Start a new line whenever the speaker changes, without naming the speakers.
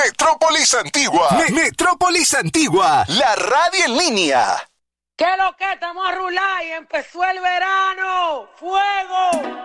Metrópolis Antigua. Metrópolis Antigua, la radio en línea.
¿Qué es lo que? Estamos a rular y empezó el verano. ¡Fuego!